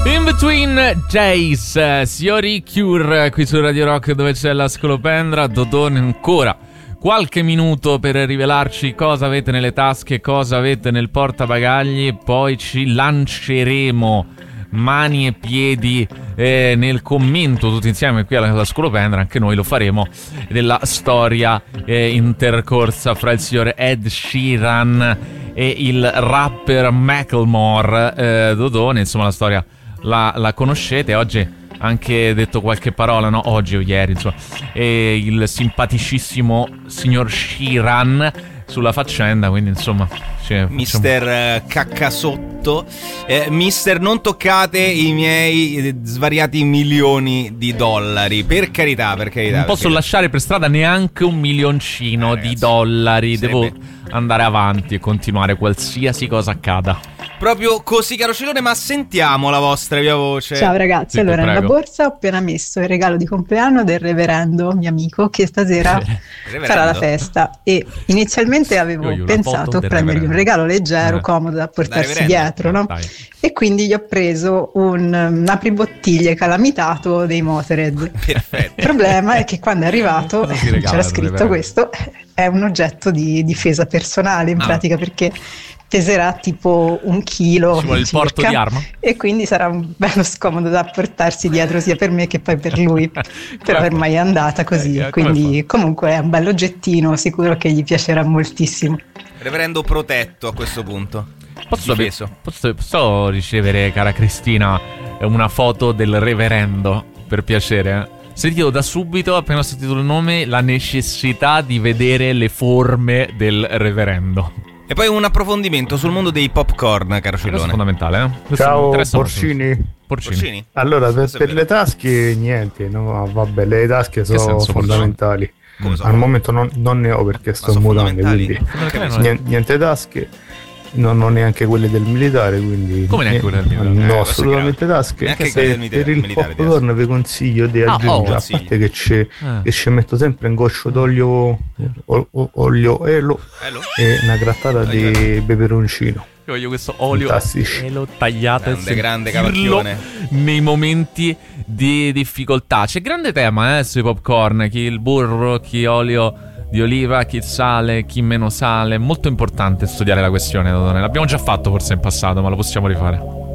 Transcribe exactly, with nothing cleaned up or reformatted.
In Between Days, Siori Cure qui su Radio Rock, dove c'è la scolopendra. Dodone ancora qualche minuto per rivelarci cosa avete nelle tasche, cosa avete nel portabagagli, poi ci lanceremo mani e piedi eh, nel commento tutti insieme qui alla, alla scolopendra. Anche noi lo faremo, della storia eh, intercorsa fra il signor Ed Sheeran e il rapper Macklemore. eh, Dodone, insomma, la storia la, la conoscete. Oggi anche detto qualche parola, no? Oggi o ieri, insomma, e il simpaticissimo signor Sheeran sulla faccenda, quindi insomma cioè, Mister facciamo... Caccasotto, eh, Mister non toccate i miei svariati milioni di dollari, per carità, per carità. Non posso carità. lasciare per strada neanche un milioncino eh, di dollari, sarebbe... devo andare avanti e continuare qualsiasi cosa accada. Proprio così, caro Cilone, ma sentiamo la vostra via voce. Ciao ragazzi, sì, allora prego. nella borsa ho appena messo il regalo di compleanno del reverendo, mio amico, che stasera farà la festa, e inizialmente avevo io, io, pensato a prendergli un regalo leggero, eh. comodo da portarsi Da dietro, no? Dai. E quindi gli ho preso un, un apribottiglie calamitato dei Motorhead. Perfetto. Il problema è che quando è arrivato Cosa si regala c'era il scritto reverendo? questo è un oggetto di difesa personale, in Ah. pratica, perché peserà tipo un chilo Ci vuole il circa, porto di arma? e quindi sarà un bello scomodo da portarsi dietro sia per me che poi per lui. Però ormai è andata così, Eh, come quindi comunque è un bello oggettino, sicuro che gli piacerà moltissimo. Reverendo protetto a questo punto. Posso, Difeso. posso, posso ricevere, cara Cristina, una foto del reverendo, per piacere? Sentito da subito, appena ho sentito il nome, la necessità di vedere le forme del reverendo. E poi un approfondimento sul mondo dei popcorn, caro Questo è Cillone. fondamentale, eh? Questo mi Ciao interessa molto. porcini. Porcini. Porcini? Allora, per, Questo è per vero. le tasche niente, no, vabbè, le tasche sono senso, fondamentali. Come sono? Al momento non, non ne ho perché sto sono mutando, fondamentali? quindi Fondamentale non è- niente, niente tasche, non ho neanche quelle del militare, quindi Come neanche quelle del militare? No, Eh, questo è assolutamente tasche. Neanche Per, quelle del militare- per il militare, popcorn vi consiglio di Ah, aggiungere, oh, a parte che c'è Ah. che ci metto sempre un goccio d'olio o- o- olio elo Bello? e una grattata di peperoncino. Io voglio questo olio Fantastici. e lo tagliate Grande, grande sentirlo cavacchione. nei momenti di difficoltà. C'è grande tema eh, sui popcorn, chi il burro, chi olio di oliva, chi sale, chi meno sale. Molto importante studiare la questione, Dodone. L'abbiamo già fatto forse in passato, ma lo possiamo rifare.